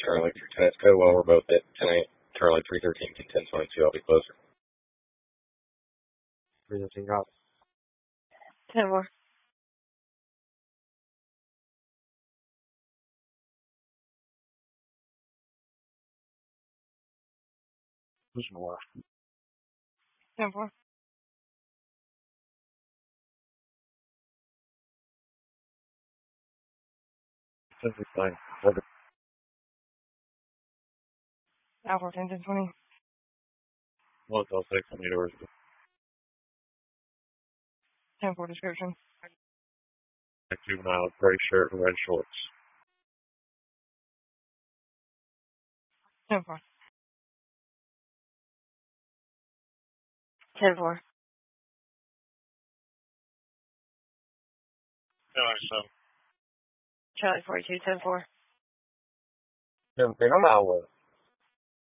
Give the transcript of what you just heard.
Charlie 310 is code while we're both at 10 Charlie 313 to 1022. I'll be closer. 313 copy. 10-4. Who's more? 10-4. Fine. Alpha 10-20. 1 till 6 on the doors. 10-4 description. Juvenile, gray shirt and red shorts. 10-4. 10-4. Charlie 42, 10-4. I'm out with.